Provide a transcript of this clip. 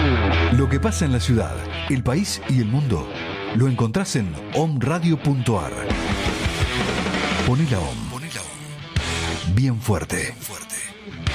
Lo que pasa en la ciudad, el país y el mundo lo encontrás en omradio.ar. Poné la OM. Bien fuerte.